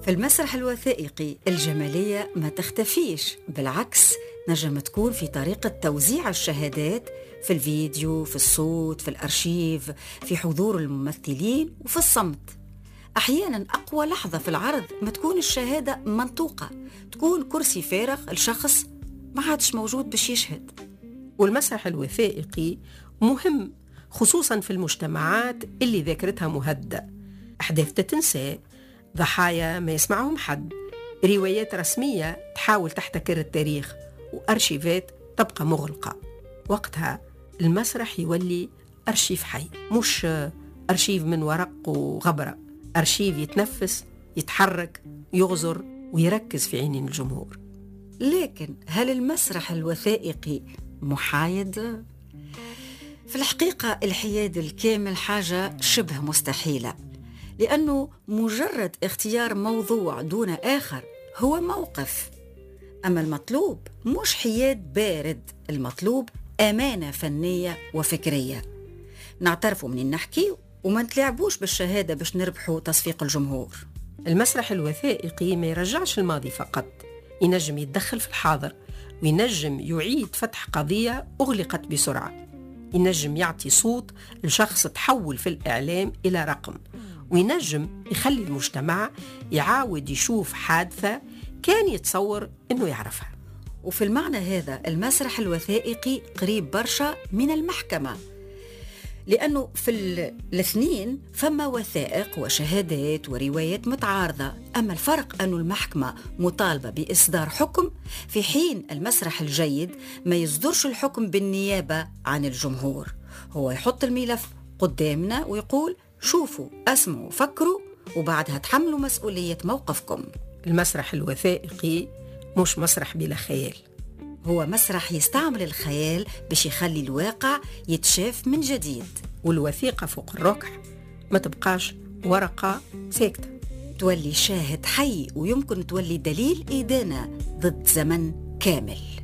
في المسرح الوثائقي الجمالية ما تختفيش، بالعكس نجم تكون في طريقة توزيع الشهادات، في الفيديو، في الصوت، في الأرشيف، في حضور الممثلين وفي الصمت. أحيانا أقوى لحظة في العرض ما تكون الشهادة منطوقة، تكون كرسي فارغ، الشخص ما عادش موجود باش يشهد. والمسرح الوثائقي مهم خصوصا في المجتمعات اللي ذاكرتها مهدة، أحداث تتنسى، ضحايا ما يسمعهم حد، روايات رسمية تحاول تحتكر التاريخ، وأرشيفات تبقى مغلقة. وقتها المسرح يولي أرشيف حي، مش أرشيف من ورق وغبرة، أرشيف يتنفس، يتحرك، يغزر ويركز في عينين الجمهور. لكن هل المسرح الوثائقي محايد؟ في الحقيقة الحياد الكامل حاجة شبه مستحيلة، لأنه مجرد اختيار موضوع دون آخر هو موقف. أما المطلوب مش حياد بارد، المطلوب أمانة فنية وفكرية، نعترفوا منين نحكي وما نتلاعبوش بالشهادة باش نربحوا تصفيق الجمهور. المسرح الوثائقي ما يرجعش الماضي فقط، ينجم يتدخل في الحاضر، وينجم يعيد فتح قضية أغلقت بسرعة، ينجم يعطي صوت لشخص تحول في الإعلام إلى رقم، وينجم يخلي المجتمع يعاود يشوف حادثة كان يتصور إنه يعرفها. وفي المعنى هذا المسرح الوثائقي قريب برشا من المحكمة، لأنه في الاثنين فما وثائق وشهادات وروايات متعارضة. أما الفرق أن المحكمة مطالبة بإصدار حكم، في حين المسرح الجيد ما يصدرش الحكم بالنيابة عن الجمهور، هو يحط الملف قدامنا ويقول شوفوا، أسمعوا، فكروا، وبعدها تحملوا مسؤولية موقفكم. المسرح الوثائقي مش مسرح بلا خيال، هو مسرح يستعمل الخيال باش يخلي الواقع يتشاف من جديد. والوثيقة فوق الركح ما تبقاش ورقة ساكتة، تولي شاهد حي، ويمكن تولي دليل إدانة ضد زمن كامل.